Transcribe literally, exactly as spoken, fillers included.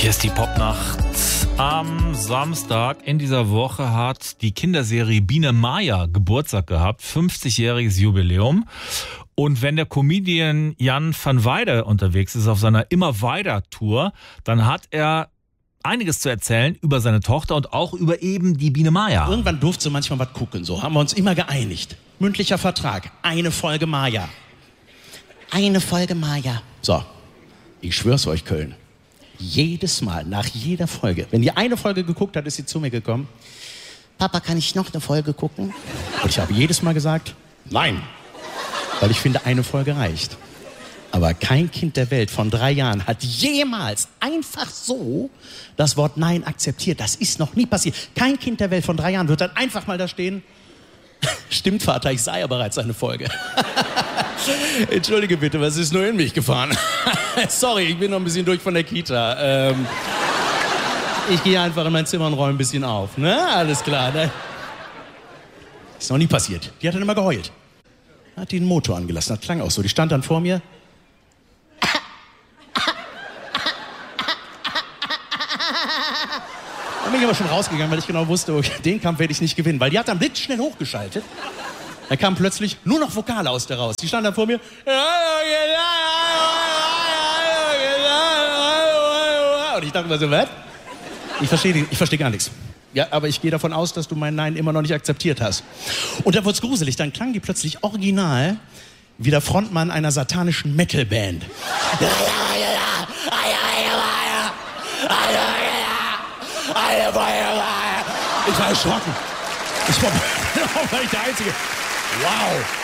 Hier ist die Popnacht. Am Samstag in dieser Woche hat die Kinderserie Biene Maya Geburtstag gehabt, fünfzigjähriges Jubiläum. Und wenn der Comedian Jan van Weide unterwegs ist auf seiner Immer-Weiter-Tour, dann hat er einiges zu erzählen über seine Tochter und auch über eben die Biene Maya. Irgendwann durfte sie manchmal was gucken, so haben wir uns immer geeinigt. Mündlicher Vertrag, eine Folge Maya. Eine Folge Maya. So, ich schwör's euch, Köln. Jedes Mal, nach jeder Folge, wenn die eine Folge geguckt hat, ist sie zu mir gekommen. Papa, kann ich noch eine Folge gucken? Und ich habe jedes Mal gesagt, nein. Weil ich finde, eine Folge reicht. Aber kein Kind der Welt von drei Jahren hat jemals einfach so das Wort Nein akzeptiert. Das ist noch nie passiert. Kein Kind der Welt von drei Jahren wird dann einfach mal da stehen. Stimmt, Vater, ich sah ja bereits eine Folge. Entschuldige bitte, was ist nur in mich gefahren? Sorry, ich bin noch ein bisschen durch von der Kita. Ähm, ich gehe einfach in mein Zimmer und räume ein bisschen auf. Ne? Alles klar. Ne? Ist noch nie passiert. Die hat dann immer geheult. Hat den Motor angelassen, das klang auch so. Die stand dann vor mir. Dann bin ich aber schon rausgegangen, weil ich genau wusste, okay, den Kampf werde ich nicht gewinnen. Weil die hat dann blitzschnell hochgeschaltet. Da kam plötzlich nur noch Vokale aus der raus. Die stand dann vor mir. Und ich dachte mir so, was? Ich verstehe ich versteh gar nichts. Ja, aber ich gehe davon aus, dass du mein Nein immer noch nicht akzeptiert hast. Und dann wurde es gruselig. Dann klang die plötzlich original wie der Frontmann einer satanischen Metalband. Ich war erschrocken. Ich war, war ich der Einzige. Wow.